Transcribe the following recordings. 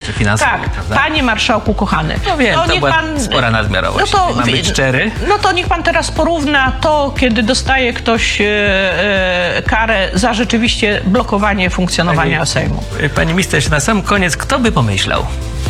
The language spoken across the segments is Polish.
jeszcze finansowej, Tak, prawda? panie marszałku kochany. No wiem, to niech była pan, spora nadmiarowość. No to, Mam być szczery. No to niech pan teraz porówna to, kiedy dostaje ktoś karę za rzeczywiście blokowanie funkcjonowania Sejmu. Pani minister, na sam koniec, kto by pomyślał?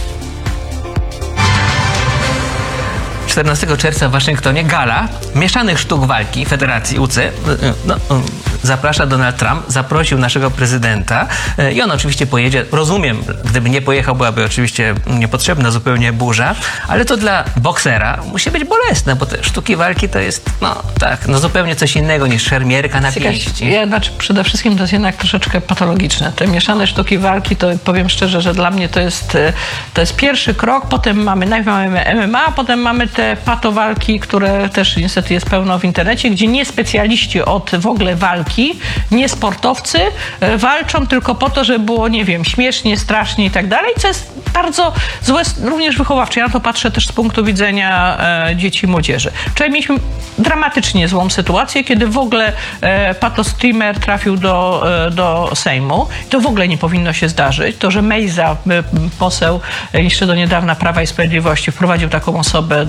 14 czerwca w Waszyngtonie gala mieszanych sztuk walki Federacji UC. Zaprasza Donald Trump, zaprosił naszego prezydenta i on oczywiście pojedzie. Rozumiem, gdyby nie pojechał, byłaby oczywiście niepotrzebna zupełnie burza, ale to dla boksera musi być bolesne, bo te sztuki walki to jest, zupełnie coś innego niż szermierka na pięści. Przede wszystkim to jest jednak troszeczkę patologiczne. Te mieszane sztuki walki, to powiem szczerze, że dla mnie to jest pierwszy krok, potem najpierw mamy MMA, a potem mamy te patowalki, które też niestety jest pełno w internecie, gdzie nie specjaliści od w ogóle walki, nie sportowcy walczą tylko po to, żeby było, nie wiem, śmiesznie, strasznie i tak dalej, co jest bardzo złe, również wychowawcze. Ja na to patrzę też z punktu widzenia dzieci i młodzieży. Wczoraj mieliśmy dramatycznie złą sytuację, kiedy w ogóle patostreamer trafił do Sejmu. To w ogóle nie powinno się zdarzyć. To, że Mejza, poseł jeszcze do niedawna Prawa i Sprawiedliwości, wprowadził taką osobę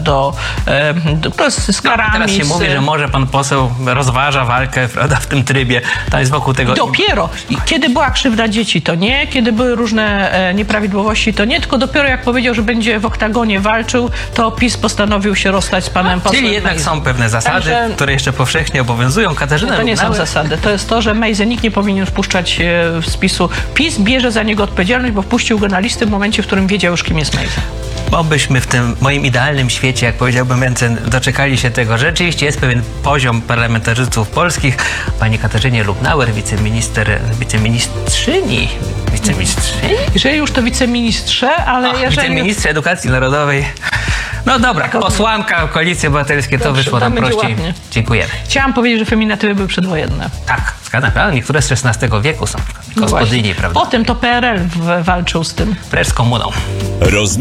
z karami. Teraz się mówi, że może pan poseł rozważa walkę, prawda, w tym trybie. To jest wokół tego... Dopiero. Kiedy była krzywda dzieci, to nie. Kiedy były różne nieprawidłowości, to nie. Tylko dopiero jak powiedział, że będzie w oktagonie walczył, to PiS postanowił się rozstać z panem posłem. Czyli jednak są pewne zasady, które jeszcze powszechnie obowiązują. Katarzyna to nie są zasady. To jest to, że Mejzę nikt nie powinien wpuszczać w spisu. PiS bierze za niego odpowiedzialność, bo wpuścił go na listę w momencie, w którym wiedział już, kim jest Mejza. Obyśmy w tym moim idealnym świecie, jak powiedziałbym Mencen, doczekali się tego, że rzeczywiście jest pewien poziom parlamentarzystów polskich. Pani Katarzynie Lubnauer, wiceministrzyni. Jeżeli już to wiceministrze, ale jeżeli... Wiceministrze Edukacji Narodowej. No dobra, posłanka Koalicji Obywatelskiej, to wyszło nam prościej. Ładnie. Dziękujemy. Chciałam powiedzieć, że feminatywy były przedwojenne. Tak, zgadzam, prawda? Niektóre z XVI wieku są gospodyni, prawda? Potem to PRL walczył z tym. Precz z komuną.